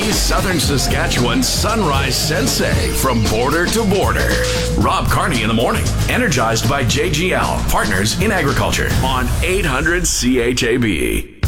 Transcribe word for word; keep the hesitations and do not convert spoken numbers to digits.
He's Southern Saskatchewan's sunrise sensei from border to border. Rob Carney in the morning, energized by J G L, partners in agriculture on eight hundred C H A B.